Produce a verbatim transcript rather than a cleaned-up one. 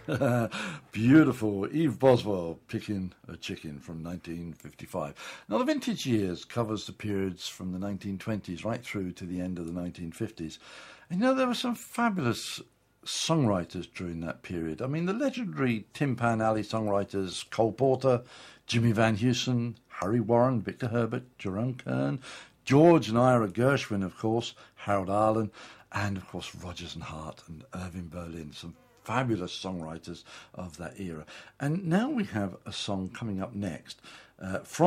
Beautiful. Eve Boswell, Picking a Chicken from nineteen fifty-five. Now, the Vintage Years covers the periods from the nineteen twenties right through to the end of the nineteen fifties. And you know, there were some fabulous songwriters during that period. I mean, the legendary Tin Pan Alley songwriters Cole Porter, Jimmy Van Heusen, Harry Warren, Victor Herbert, Jerome Kern, George and Ira Gershwin, of course, Harold Arlen, and, of course, Rodgers and Hart and Irving Berlin, some fabulous songwriters of that era. And now we have a song coming up next uh, from